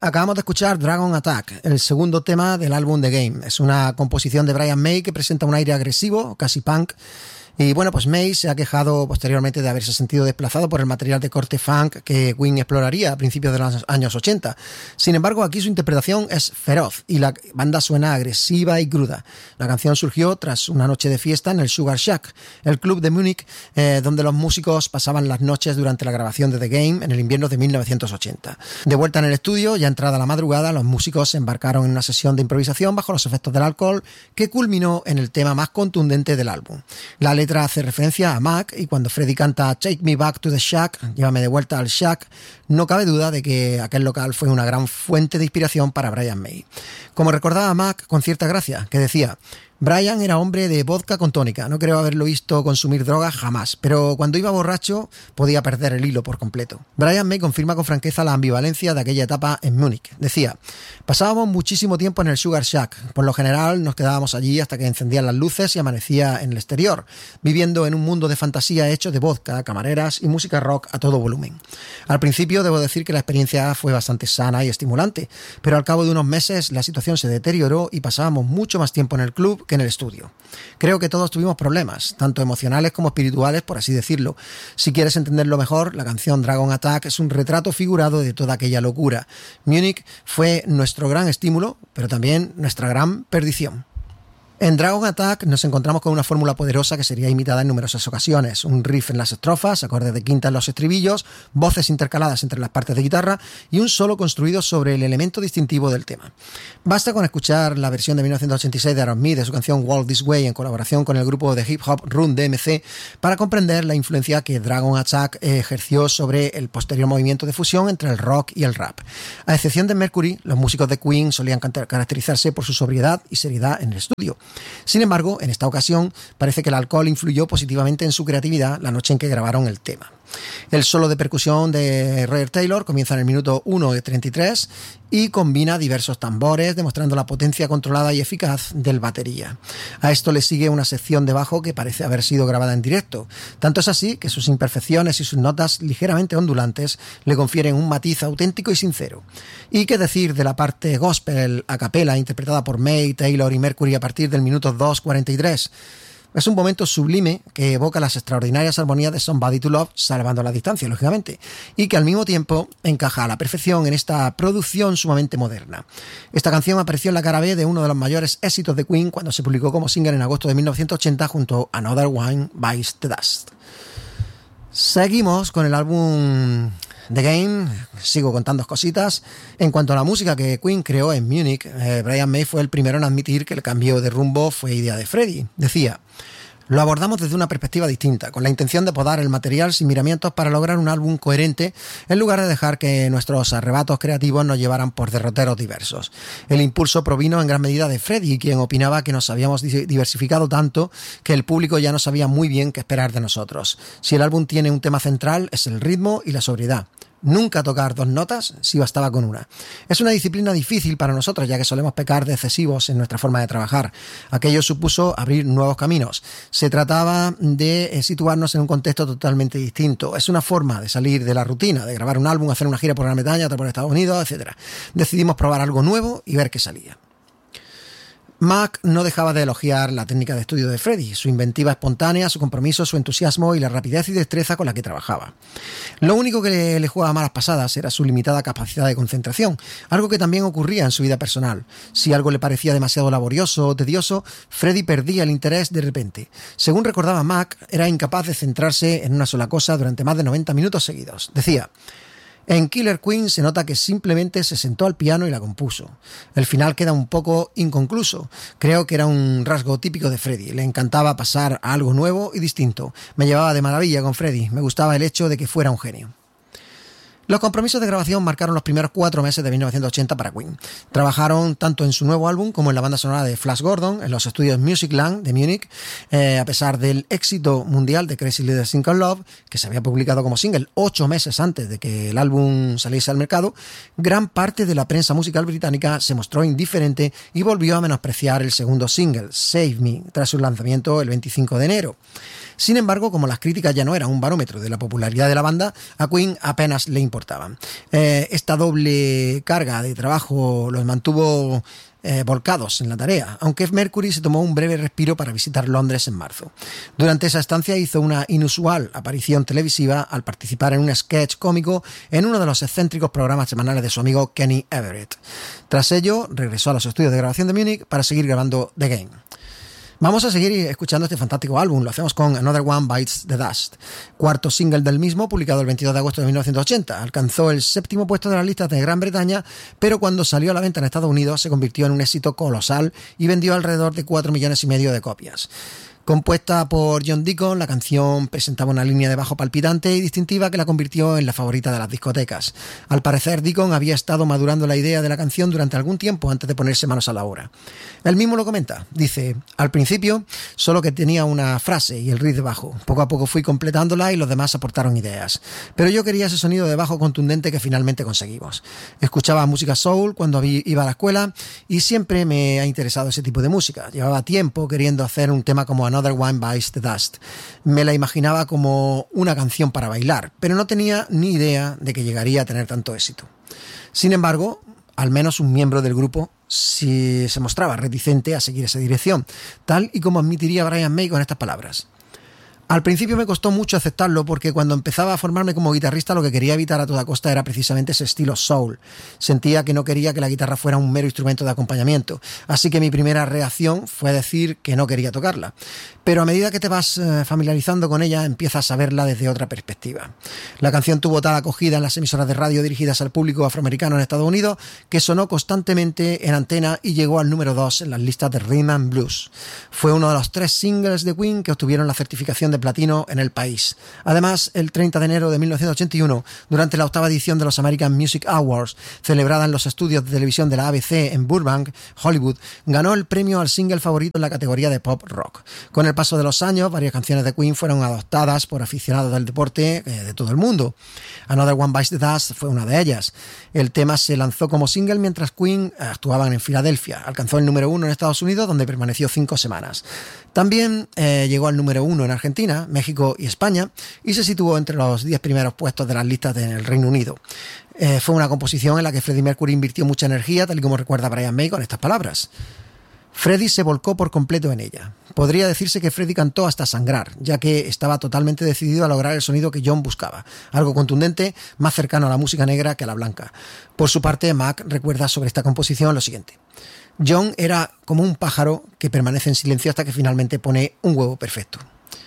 Acabamos de escuchar Dragon Attack, el segundo tema del álbum The Game. Es una composición de Brian May que presenta un aire agresivo, casi punk. Y bueno, pues May se ha quejado posteriormente de haberse sentido desplazado por el material de corte funk que Queen exploraría a principios de los años 80. Sin embargo, aquí su interpretación es feroz y la banda suena agresiva y cruda. La canción surgió tras una noche de fiesta en el Sugar Shack, el club de Múnich, donde los músicos pasaban las noches durante la grabación de The Game en el invierno de 1980. De vuelta en el estudio, ya entrada la madrugada, los músicos se embarcaron en una sesión de improvisación bajo los efectos del alcohol que culminó en el tema más contundente del álbum. La letra hace referencia a Mac y cuando Freddie canta Take Me Back to the Shack, llévame de vuelta al Shack, no cabe duda de que aquel local fue una gran fuente de inspiración para Brian May. Como recordaba Mac con cierta gracia, que decía: Brian era hombre de vodka con tónica, no creo haberlo visto consumir drogas jamás, pero cuando iba borracho podía perder el hilo por completo. Brian May confirma con franqueza la ambivalencia de aquella etapa en Múnich. Decía: pasábamos muchísimo tiempo en el Sugar Shack, por lo general nos quedábamos allí hasta que encendían las luces y amanecía en el exterior, viviendo en un mundo de fantasía hecho de vodka, camareras y música rock a todo volumen. Al principio debo decir que la experiencia fue bastante sana y estimulante, pero al cabo de unos meses la situación se deterioró y pasábamos mucho más tiempo en el club que en el estudio. Creo que todos tuvimos problemas, tanto emocionales como espirituales, por así decirlo. Si quieres entenderlo mejor, la canción Dragon Attack es un retrato figurado de toda aquella locura. Múnich fue nuestro gran estímulo, pero también nuestra gran perdición. En Dragon Attack nos encontramos con una fórmula poderosa que sería imitada en numerosas ocasiones. Un riff en las estrofas, acordes de quinta en los estribillos, voces intercaladas entre las partes de guitarra y un solo construido sobre el elemento distintivo del tema. Basta con escuchar la versión de 1986 de Aerosmith de su canción Walk This Way en colaboración con el grupo de hip hop Run DMC para comprender la influencia que Dragon Attack ejerció sobre el posterior movimiento de fusión entre el rock y el rap. A excepción de Mercury, los músicos de Queen solían caracterizarse por su sobriedad y seriedad en el estudio. Sin embargo, en esta ocasión parece que el alcohol influyó positivamente en su creatividad la noche en que grabaron el tema. El solo de percusión de Roger Taylor comienza en el minuto 1:33 y combina diversos tambores, demostrando la potencia controlada y eficaz del batería. A esto le sigue una sección de bajo que parece haber sido grabada en directo. Tanto es así que sus imperfecciones y sus notas ligeramente ondulantes le confieren un matiz auténtico y sincero. ¿Y qué decir de la parte gospel a capela interpretada por May, Taylor y Mercury a partir del minuto 2:43? Es un momento sublime que evoca las extraordinarias armonías de Somebody to Love, salvando la distancia, lógicamente, y que al mismo tiempo encaja a la perfección en esta producción sumamente moderna. Esta canción apareció en la cara B de uno de los mayores éxitos de Queen cuando se publicó como single en agosto de 1980 junto a Another One Bites the Dust. Seguimos con el álbum The Game, sigo contando cositas. En cuanto a la música que Queen creó en Múnich, Brian May fue el primero en admitir que el cambio de rumbo fue idea de Freddie. Decía: lo abordamos desde una perspectiva distinta, con la intención de podar el material sin miramientos para lograr un álbum coherente, en lugar de dejar que nuestros arrebatos creativos nos llevaran por derroteros diversos. El impulso provino en gran medida de Freddie, quien opinaba que nos habíamos diversificado tanto que el público ya no sabía muy bien qué esperar de nosotros. Si el álbum tiene un tema central, es el ritmo y la sobriedad. Nunca tocar dos notas si bastaba con una. Es una disciplina difícil para nosotros, ya que solemos pecar de excesivos en nuestra forma de trabajar. Aquello supuso abrir nuevos caminos. Se trataba de situarnos en un contexto totalmente distinto. Es una forma de salir de la rutina, de grabar un álbum, hacer una gira por Gran Bretaña, otra por Estados Unidos, etc. Decidimos probar algo nuevo y ver qué salía. Mac no dejaba de elogiar la técnica de estudio de Freddie, su inventiva espontánea, su compromiso, su entusiasmo y la rapidez y destreza con la que trabajaba. Lo único que le jugaba malas pasadas era su limitada capacidad de concentración, algo que también ocurría en su vida personal. Si algo le parecía demasiado laborioso o tedioso, Freddie perdía el interés de repente. Según recordaba Mac, era incapaz de centrarse en una sola cosa durante más de 90 minutos seguidos. Decía: en Killer Queen se nota que simplemente se sentó al piano y la compuso. El final queda un poco inconcluso. Creo que era un rasgo típico de Freddie. Le encantaba pasar a algo nuevo y distinto. Me llevaba de maravilla con Freddie. Me gustaba el hecho de que fuera un genio. Los compromisos de grabación marcaron los primeros 4 meses de 1980 para Queen. Trabajaron tanto en su nuevo álbum como en la banda sonora de Flash Gordon, en los estudios Musicland de Múnich, a pesar del éxito mundial de Crazy Little Thing Called Love, que se había publicado como single 8 meses antes de que el álbum saliese al mercado. Gran parte de la prensa musical británica se mostró indiferente y volvió a menospreciar el segundo single, Save Me, tras su lanzamiento el 25 de enero. Sin embargo, como las críticas ya no eran un barómetro de la popularidad de la banda, a Queen apenas le importaban. Esta doble carga de trabajo los mantuvo volcados en la tarea, aunque Mercury se tomó un breve respiro para visitar Londres en marzo. Durante esa estancia hizo una inusual aparición televisiva al participar en un sketch cómico en uno de los excéntricos programas semanales de su amigo Kenny Everett. Tras ello, regresó a los estudios de grabación de Múnich para seguir grabando The Game. Vamos a seguir escuchando este fantástico álbum. Lo hacemos con Another One Bites the Dust, cuarto single del mismo, publicado el 22 de agosto de 1980. Alcanzó el 7º puesto de las listas de Gran Bretaña, pero cuando salió a la venta en Estados Unidos se convirtió en un éxito colosal y vendió alrededor de 4,5 millones de copias. Compuesta por John Deacon, la canción presentaba una línea de bajo palpitante y distintiva que la convirtió en la favorita de las discotecas. Al parecer, Deacon había estado madurando la idea de la canción durante algún tiempo antes de ponerse manos a la obra. Él mismo lo comenta. Dice: al principio solo que tenía una frase y el riff de bajo. Poco a poco fui completándola y los demás aportaron ideas. Pero yo quería ese sonido de bajo contundente que finalmente conseguimos. Escuchaba música soul cuando iba a la escuela y siempre me ha interesado ese tipo de música. Llevaba tiempo queriendo hacer un tema como Another One Bites the Dust. Me la imaginaba como una canción para bailar, pero no tenía ni idea de que llegaría a tener tanto éxito. Sin embargo, al menos un miembro del grupo sí se mostraba reticente a seguir esa dirección, tal y como admitiría Brian May con estas palabras. Al principio me costó mucho aceptarlo porque cuando empezaba a formarme como guitarrista lo que quería evitar a toda costa era precisamente ese estilo soul. Sentía que no quería que la guitarra fuera un mero instrumento de acompañamiento, así que mi primera reacción fue decir que no quería tocarla. Pero a medida que te vas familiarizando con ella empiezas a verla desde otra perspectiva. La canción tuvo tal acogida en las emisoras de radio dirigidas al público afroamericano en Estados Unidos que sonó constantemente en antena y llegó al número 2 en las listas de Rhythm and Blues. Fue uno de los 3 singles de Queen que obtuvieron la certificación de platino en el país. Además, el 30 de enero de 1981, durante la 8ª edición de los American Music Awards, celebrada en los estudios de televisión de la ABC en Burbank, Hollywood, ganó el premio al single favorito en la categoría de pop rock. Con el paso de los años, varias canciones de Queen fueron adoptadas por aficionados del deporte de todo el mundo. Another One Bites the Dust fue una de ellas. El tema se lanzó como single mientras Queen actuaban en Filadelfia. Alcanzó el número 1 en Estados Unidos, donde permaneció 5 semanas. También llegó al número 1 en Argentina, México y España, y se situó entre los 10 primeros puestos de las listas en el Reino Unido. Fue una composición en la que Freddie Mercury invirtió mucha energía, tal y como recuerda Brian May con estas palabras. Freddie se volcó por completo en ella. Podría decirse que Freddie cantó hasta sangrar, ya que estaba totalmente decidido a lograr el sonido que John buscaba, algo contundente, más cercano a la música negra que a la blanca. Por su parte, Mac recuerda sobre esta composición lo siguiente: John era como un pájaro que permanece en silencio hasta que finalmente pone un huevo perfecto.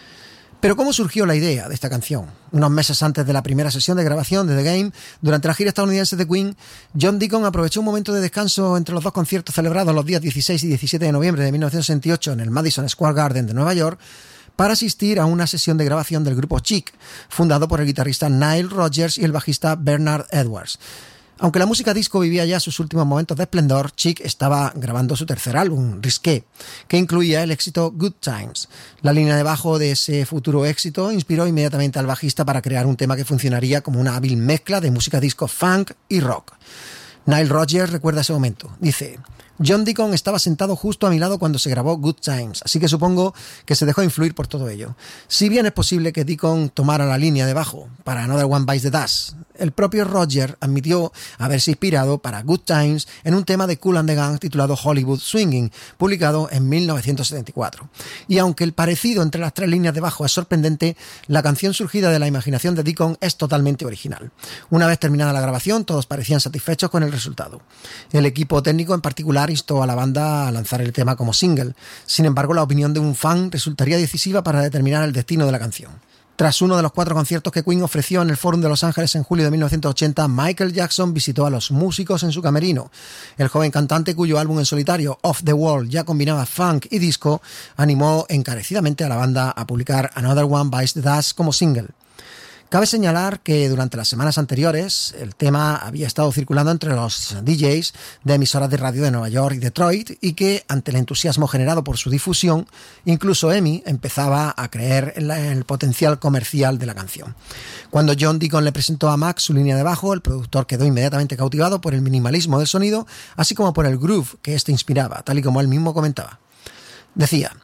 Pero ¿cómo surgió la idea de esta canción? Unos meses antes de la primera sesión de grabación de The Game, durante la gira estadounidense de Queen, John Deacon aprovechó un momento de descanso entre los 2 conciertos celebrados los días 16 y 17 de noviembre de 1968 en el Madison Square Garden de Nueva York para asistir a una sesión de grabación del grupo Chic, fundado por el guitarrista Nile Rodgers y el bajista Bernard Edwards. Aunque la música disco vivía ya sus últimos momentos de esplendor, Chic estaba grabando su tercer álbum, Risqué, que incluía el éxito Good Times. La línea de bajo de ese futuro éxito inspiró inmediatamente al bajista para crear un tema que funcionaría como una hábil mezcla de música disco funk y rock. Nile Rodgers recuerda ese momento. Dice: John Deacon estaba sentado justo a mi lado cuando se grabó Good Times, así que supongo que se dejó influir por todo ello. Si bien es posible que Deacon tomara la línea de bajo para Another One Bites the Dust, el propio Rodgers admitió haberse inspirado para Good Times en un tema de Kool and the Gang titulado Hollywood Swinging, publicado en 1974. Y aunque el parecido entre las 3 líneas de bajo es sorprendente, la canción surgida de la imaginación de Deacon es totalmente original. Una vez terminada la grabación, todos parecían satisfechos con el resultado. El equipo técnico en particular instó a la banda a lanzar el tema como single. Sin embargo, la opinión de un fan resultaría decisiva para determinar el destino de la canción. Tras uno de los 4 conciertos que Queen ofreció en el Forum de Los Ángeles en julio de 1980, Michael Jackson visitó a los músicos en su camerino. El joven cantante, cuyo álbum en solitario, Off the Wall, ya combinaba funk y disco, animó encarecidamente a la banda a publicar Another One Bites the Dust como single. Cabe señalar que durante las semanas anteriores el tema había estado circulando entre los DJs de emisoras de radio de Nueva York y Detroit y que, ante el entusiasmo generado por su difusión, incluso EMI empezaba a creer en el potencial comercial de la canción. Cuando John Deacon le presentó a Mac su línea de bajo, el productor quedó inmediatamente cautivado por el minimalismo del sonido, así como por el groove que éste inspiraba, tal y como él mismo comentaba. Decía: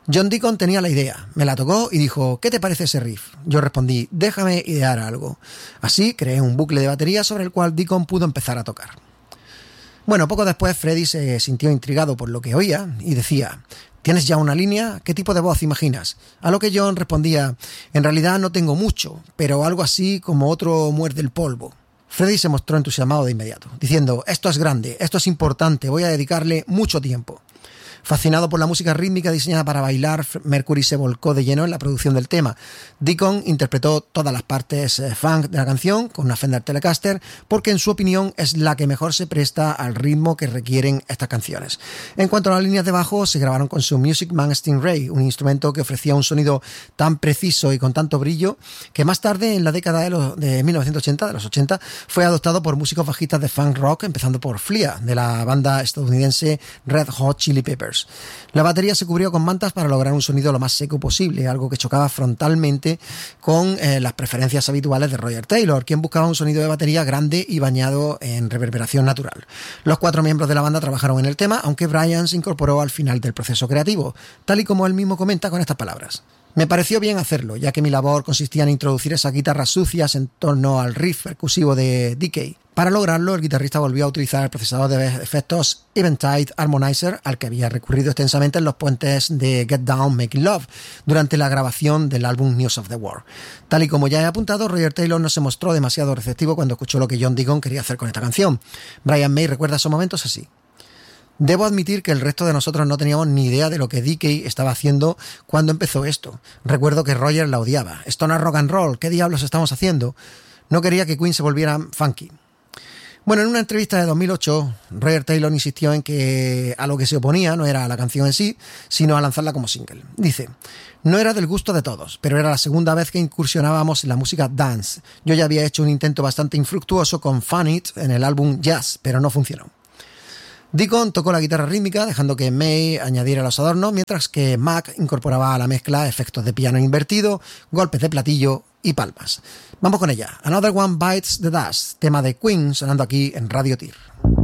John Deacon tenía la idea, me la tocó y dijo, ¿qué te parece ese riff? Yo respondí, déjame idear algo. Así creé un bucle de batería sobre el cual Deacon pudo empezar a tocar. Bueno, poco después Freddie se sintió intrigado por lo que oía y decía, ¿tienes ya una línea? ¿Qué tipo de voz imaginas? A lo que John respondía, en realidad no tengo mucho, pero algo así como otro muerde el polvo. Freddie se mostró entusiasmado de inmediato, diciendo, esto es grande, esto es importante, voy a dedicarle mucho tiempo. Fascinado por la música rítmica diseñada para bailar, Mercury se volcó de lleno en la producción del tema. Deacon interpretó todas las partes funk de la canción con una Fender Telecaster porque en su opinión es la que mejor se presta al ritmo que requieren estas canciones. En cuanto a las líneas de bajo, se grabaron con su Music Man Stingray, un instrumento que ofrecía un sonido tan preciso y con tanto brillo que más tarde, en la década de 1980, de los 80, fue adoptado por músicos bajistas de funk rock, empezando por Flea, de la banda estadounidense Red Hot Chili Peppers. La batería se cubrió con mantas para lograr un sonido lo más seco posible, algo que chocaba frontalmente con las preferencias habituales de Roger Taylor, quien buscaba un sonido de batería grande y bañado en reverberación natural. Los 4 miembros de la banda trabajaron en el tema, aunque Brian se incorporó al final del proceso creativo, tal y como él mismo comenta con estas palabras. Me pareció bien hacerlo, ya que mi labor consistía en introducir esas guitarras sucias en torno al riff percusivo de Decay. Para lograrlo, el guitarrista volvió a utilizar el procesador de efectos Eventide Harmonizer, al que había recurrido extensamente en los puentes de Get Down, Making Love, durante la grabación del álbum News of the World. Tal y como ya he apuntado, Roger Taylor no se mostró demasiado receptivo cuando escuchó lo que John Deacon quería hacer con esta canción. Brian May recuerda esos momentos así. Debo admitir que el resto de nosotros no teníamos ni idea de lo que Decay estaba haciendo cuando empezó esto. Recuerdo que Roger la odiaba. Esto no es rock and roll, ¿qué diablos estamos haciendo? No quería que Queen se volviera funky. Bueno, en una entrevista de 2008, Roger Taylor insistió en que a lo que se oponía no era a la canción en sí, sino a lanzarla como single. Dice, no era del gusto de todos, pero era la segunda vez que incursionábamos en la música dance. Yo ya había hecho un intento bastante infructuoso con Fun It en el álbum Jazz, pero no funcionó. Deacon tocó la guitarra rítmica, dejando que May añadiera los adornos, mientras que Mac incorporaba a la mezcla efectos de piano invertido, golpes de platillo y palmas. Vamos con ella. Another One Bites the Dust, tema de Queen, sonando aquí en Radio Tir.